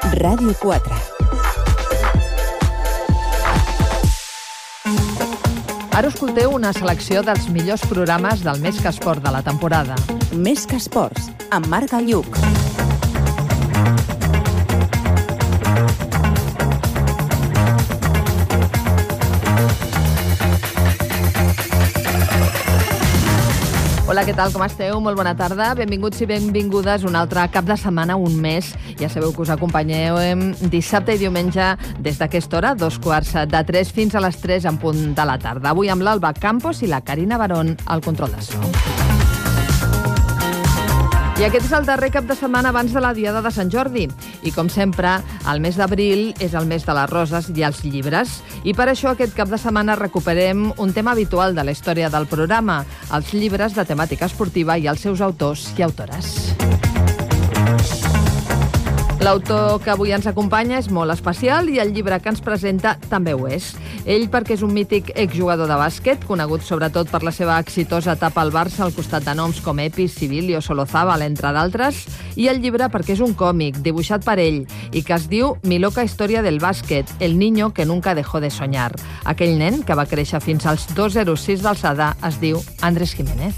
Ràdio 4. Ara escolteu una selecció dels millors programes del Més que Esport de la temporada. Més que Esports, amb Marc Galluc. Hola, què tal? Com esteu? Molt bona tarda. Benvinguts i benvingudes un altre cap de setmana, un mes. Ja sabeu que us acompanyem dissabte i diumenge des d'aquesta hora, 2:45 fins a les 3 en punt de la tarda. Avui amb l'Alba Campos i la Carina Barón al control de so. I aquest és el darrer cap de setmana abans de la Diada de Sant Jordi. I, com sempre, el mes d'abril és el mes de les roses i els llibres. I per això aquest cap de setmana recuperem un tema habitual de la història del programa, els llibres de temàtica esportiva i els seus autors i autores. L'autor que avui ens acompanya és molt especial i el llibre que ens presenta també ho és. Ell perquè és un mític exjugador de bàsquet, conegut sobretot per la seva exitosa etapa al Barça al costat de noms com Epis, Sibilio, Solozábal, entre d'altres, i el llibre perquè és un còmic dibuixat per ell i que es diu Mi loca historia del bàsquet, el niño que nunca dejó de soñar. Aquell nen que va créixer fins als 2,06 d'alçada es diu Andrés Jiménez.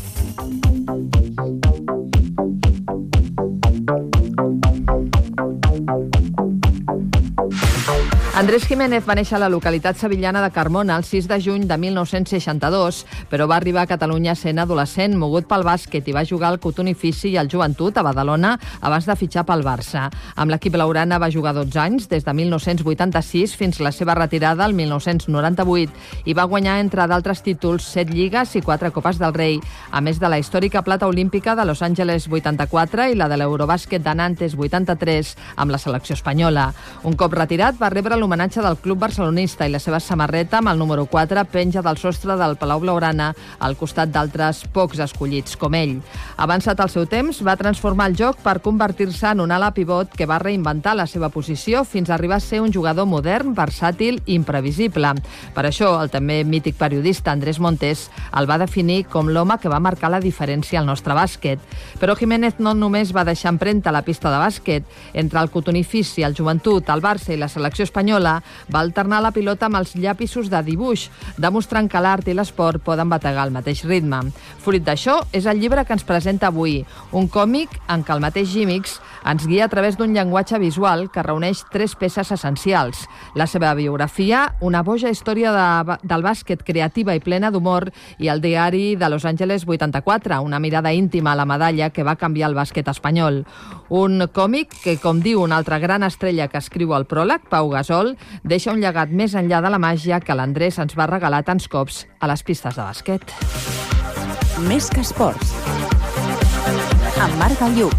Andrés Jiménez va néixer a la localitat sevillana de Carmona el 6 de juny de 1962, però va arribar a Catalunya sent adolescent, mogut pel bàsquet, i va jugar al Cotonifici i al Joventut a Badalona abans de fitxar pel Barça. Amb l'equip blaugrana va jugar 12 anys, des de 1986 fins la seva retirada el 1998, i va guanyar, entre d'altres títols, 7 lligues i 4 Copes del Rei, a més de la històrica plata olímpica de Los Angeles 84 i la de l'Eurobàsquet de Nantes 83 amb la selecció espanyola. Un cop retirat va rebre l'homenatge del club barcelonista i la seva samarreta amb el número 4 penja del sostre del Palau Blaugrana al costat d'altres pocs escollits com ell. Avançat el seu temps, va transformar el joc per convertir-se en un ala pivot que va reinventar la seva posició fins a arribar a ser un jugador modern, versàtil i imprevisible. Per això, el també mític periodista Andrés Montes el va definir com l'home que va marcar la diferència al nostre bàsquet. Però Jiménez no només va deixar empremta a la pista de bàsquet. Entre el Cotonifici, el Joventut, el Barça i la selecció espanyola va alternar la pilota amb els llapisos de dibuix, demostrant que l'art i l'esport poden bategar al mateix ritme. Fruit d'això és el llibre que ens presenta avui, un còmic en què el mateix Gímix ens guia a través d'un llenguatge visual que reuneix 3 peces essencials. La seva biografia, una boja història del bàsquet creativa i plena d'humor, i el diari de Los Angeles 84, una mirada íntima a la medalla que va canviar el bàsquet espanyol. Un còmic que, com diu una altra gran estrella que escriu el pròleg, Pau Gasol, deixa un llegat més enllà de la màgia que l'Andrés ens va regalar tants cops a les pistes de bàsquet. Més que Esports, amb Marc Galluc.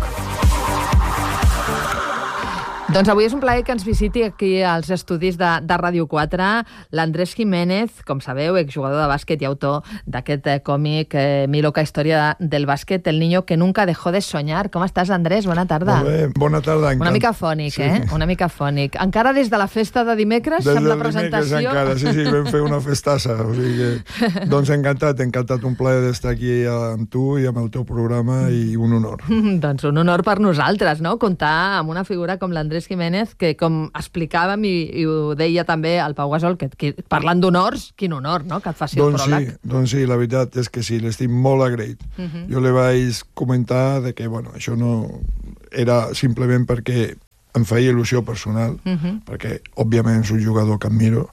Doncs avui és un plaer que ens visiti aquí als estudis de Ràdio 4 l'Andrés Jiménez, com sabeu, exjugador de bàsquet i autor d'aquest còmic Mi loca historia del bàsquet, el niño que nunca dejó de soñar. Com estàs, Andrés? Bona tarda. Molt bé, bona tarda. Una mica fònic, sí. Una mica fònic. Encara des de la festa de dimecres, amb la presentació? Encara, sí, vam fer una festassa. O sigui que, doncs encantat, un plaer d'estar aquí amb tu i amb el teu programa, i un honor. Doncs un honor per nosaltres, no?, comptar amb una figura com l'Andrés Jiménez, que, com explicàvem i ho deia també el Pau Gasol, que parlant d'honors, quin honor, no?, que et faci el pròleg. Doncs sí, la veritat és que sí, l'estic molt agraït. Jo li vaig comentar de que, bueno, això no era simplement perquè em feia il·lusió personal, perquè, òbviament, és un jugador que admiro.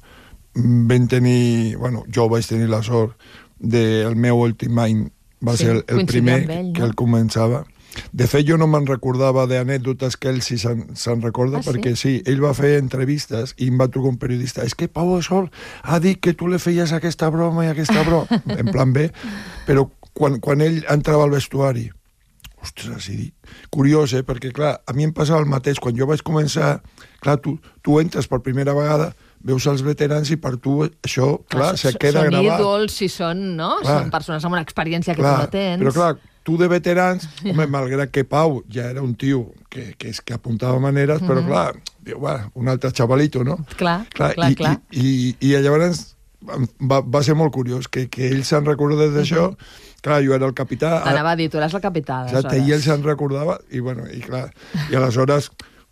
Jo vaig tenir la sort del meu últim any, va ser el primer que el començava. De fet, jo no me'n recordava d'anècdotes que ell sí se'n recorda, perquè sí, ell va fer entrevistes i em va trucar un periodista. És que Pau Gasol ha dit que tu li feies aquesta broma i aquesta broma, en plan bé, però quan ell entrava al vestuari, ostres, curiós, perquè clar, a mi em passava el mateix. Quan jo vaig començar, clar, tu entres per primera vegada, veus els veterans i per tu això, clar, se queda gravat. Són ídols i són, no? Són persones amb una experiència que tu no tens. Però clar, tu de veterans, home, malgrat que Pau ja era un tio que apuntava maneres, però clar, un altre xavalito, no? Clar. I llavors va ser molt curiós que ell se'n recordés d'això. Clar, jo era el capità. T'anava a dir, tu eres el capità, aleshores. I ell se'n recordava, i clar, i aleshores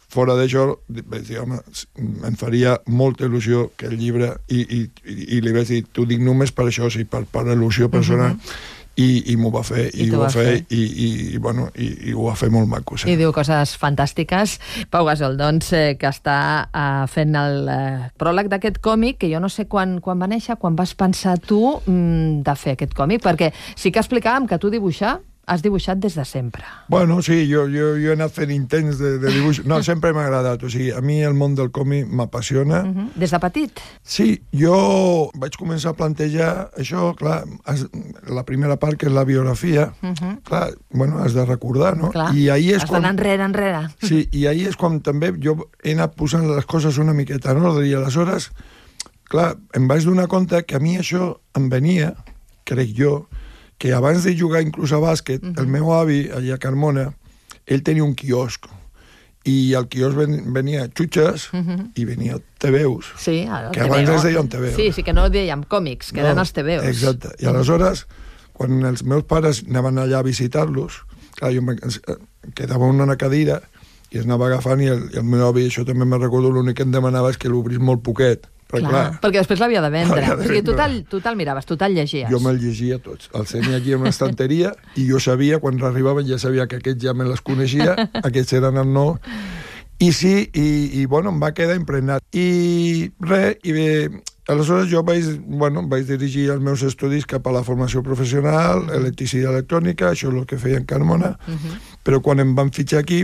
fora d'això, vaig dir, home, em faria molta il·lusió que el llibre, i li vaig dir, t'ho dic només per això, sí, per il·lusió personal, i m'ho va fer, i ho va fer, i ho va fer molt maco. Sí. I diu coses fantàstiques. Pau Gasol, doncs, que està fent el pròleg d'aquest còmic, que jo no sé quan va néixer, quan vas pensar tu de fer aquest còmic, perquè sí que explicàvem que tu has dibuixat des de sempre. Bueno, sí, jo he anat fent intents de dibuix. No, sempre m'ha agradat. O sigui, a mi el món del còmic m'apassiona. Des de petit? Sí, jo vaig començar a plantejar això, clar, la primera part, que és la biografia, clar, bueno, has de recordar, no? Clar, has d'anar enrere. Sí, i ahir és quan també jo he anat posant les coses una miqueta en ordre, i aleshores, clar, em vaig donar compte que a mi això em venia, crec jo, que abans de jugar inclús a bàsquet, el meu avi, allà a Carmona, ell tenia un quiosc, i al quiosc venia xutxes i venia tebeus, que abans es deien tebeus. Sí, que no dèiem còmics, que eren els tebeus. Exacte, i aleshores, quan els meus pares anaven allà a visitar-los, clar, jo quedava una cadira i es anava agafant, i el meu avi, això també me'n recordo, l'únic que em demanava és que l'obrís molt poquet. Clar, perquè després l'havia de vendre. O sigui, tu te'l miraves, tu te'l llegies. Jo me'l llegia tots. Els tenia aquí en una estanteria, i jo sabia, quan arribaven, ja sabia que aquests ja me les coneixia, aquests eren el nou. I sí, i bueno, em va quedar impregnat. I res, i bé, aleshores jo vaig dirigir els meus estudis cap a la formació professional, electricitat electrònica, això és el que feia en Carmona, però quan em van fitxar aquí,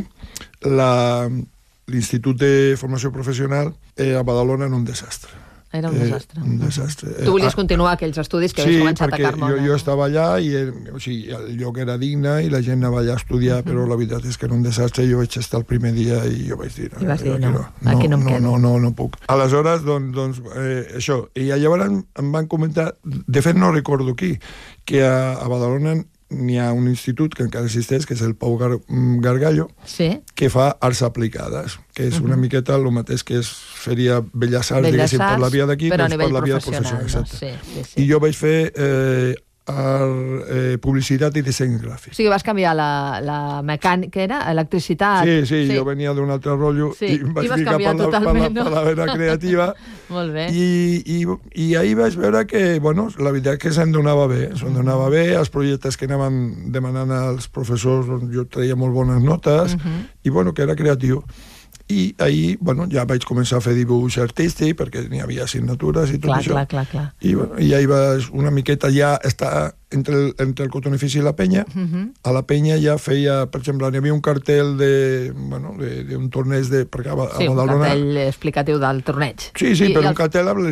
l'Institut de Formació Professional a Badalona era un desastre. Era un desastre. Un desastre. Tu volies continuar aquells estudis que havies començat a Carmona. Sí, perquè jo estava allà, i el lloc era digne, i la gent anava allà a estudiar, però la veritat és que era un desastre. Jo vaig estar el primer dia i jo vaig dir... I vas dir, aquí no em quedo. No puc. Aleshores, doncs, això. I llavors em van comentar, de fet no recordo qui, que a Badalona n'hi ha un institut que encara existeix, que és el Pau Gargallo, que fa arts aplicades, que és una miqueta el mateix que faria Belles Arts, diguéssim, per la via d'aquí, però a nivell per la via professional. I jo vaig fer publicitat i disseny gràfic. O sigui, vas canviar la mecànica, que era? Electricitat? Sí, jo venia d'un altre rotllo, i em vaig ficar per la vena creativa. Molt bé. I ahir vaig veure que, bueno, la veritat que se'm donava bé, els projectes que anaven demanant als professors, jo traia molt bones notes, i bueno, que era creatiu. I ahir, bueno, ja vaig començar a fer dibuix artístic, perquè n'hi havia assignatures i tot això. Clar. I ahir vaig una miqueta ja estar entre el Cotonifici i la Penya. A la Penya ja feia, per exemple, n'hi havia un cartell d'un torneig de... Sí, un cartell explicatiu del torneig. Sí, però un cartell amb la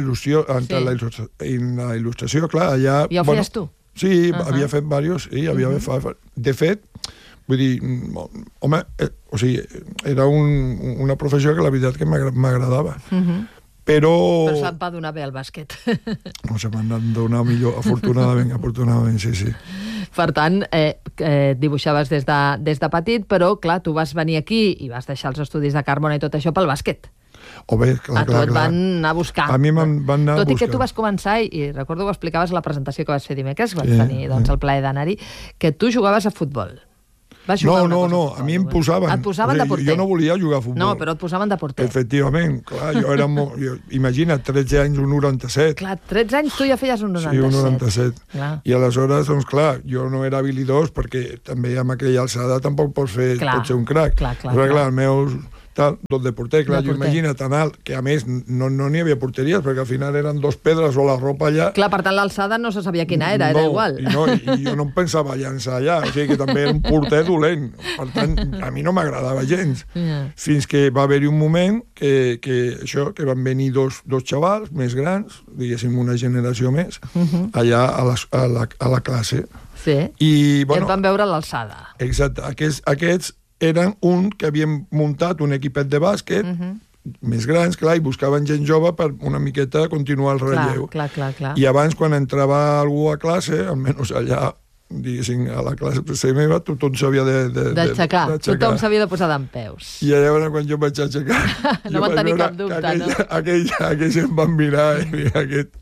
il·lustració, clar, allà... I ho feies tu? Sí, havia fet diversos, de fet, vull dir, home, o sigui, era una professió que la veritat que m'agradava. Però se'n va donar bé el bàsquet. No, se m'han donat millor, afortunadament, sí. Per tant, dibuixaves des de petit, però, clar, tu vas venir aquí i vas deixar els estudis de Carmona i tot això pel bàsquet. Clar. Tu et van anar a buscar. A mi van anar a buscar. Tot i que tu vas començar, i recordo que ho explicaves a la presentació que vas fer dimecres, vas tenir el plaer d'anar-hi, que tu jugaves a futbol. No, a mi em posaven. Et posaven de porter. Jo no volia jugar a futbol. No, però et posaven de porter. Efectivament, clar, jo era imagina't, 13 anys, un 97. Clar, 13 anys tu ja feies un 97. Sí, un 97. I aleshores, doncs clar, jo no era habilidós, perquè també amb aquella alçada tampoc pots ser un crac. Clar. El meu... tot de porter, clar, jo imagina tan alt, que a més no n'hi havia porteries, perquè al final eren 2 pedres o la ropa allà. Clar, per tant l'alçada no se sabia quina era igual. I jo no em pensava llançar allà, o sigui que també era un porter dolent, per tant a mi no m'agradava gens, fins que va haver-hi un moment que van venir dos xavals més grans, diguéssim una generació més, allà a la classe. I et van veure l'alçada. Exacte, aquests eren que havien muntat un equipet de bàsquet més grans, clar, i buscaven gent jove per una miqueta continuar el relleu. Clar. I abans, quan entrava algú a classe, almenys allà, diguéssim, a la classe meva, tothom s'havia d'aixecar. Tothom s'havia de posar dempeus. I llavors, quan jo vaig aixecar... No van tenir cap dubte, no? Aquells em van mirar i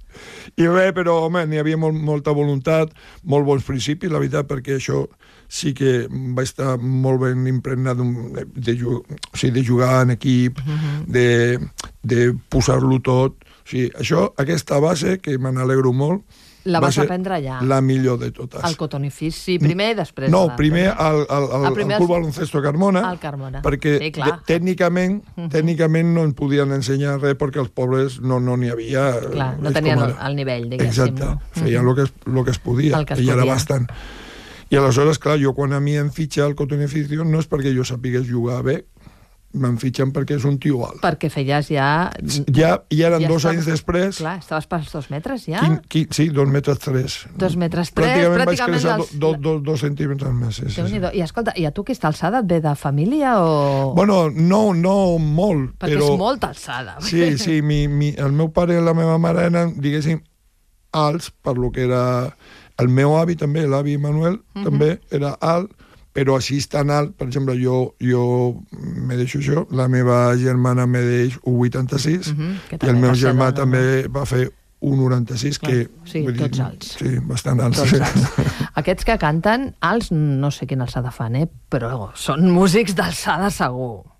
I res, però, home, n'hi havia molta voluntat, molt bons principis, la veritat, perquè això sí que va estar molt ben impregnat de jugar en equip, de posar-lo tot. O sigui, aquesta base, que me n'alegro molt, la vas aprendre allà. La millor de totes. Al Cotonifici, primer i després... No, primer al Club Baloncesto Carmona. Al Carmona. Perquè tècnicament no en podien ensenyar res perquè els pobles no n'hi havia... Clar, no tenien el nivell, diguéssim. Exacte, feien el que es podia, que ja era bastant. I aleshores, clar, jo quan a mi em fitxa al Cotonifici no és perquè jo sapigués jugar bé, me'n fitxen perquè és un tio alt. Perquè feies ja... I eren 2 anys després... Clar, estaves pels 2 metres ja? Sí, 2 metres 3. 2 metres 3, pràcticament vaig créixer 2 centímetres més. I escolta, i a tu aquesta alçada et ve de família o...? Bueno, no molt, perquè és molta alçada. Sí, el meu pare i la meva mare eren, diguéssim, alts, per lo que era... El meu avi també, l'avi Manuel, també era alt, però així és tan alt, per exemple, jo me deixo això, la meva germana me deix 1,86 i el meu germà també va fer 1,96, que... Sí, tots alts. Sí, bastant alts. Aquests que canten, alts, no sé quina alçada fan, però són músics d'alçada segur.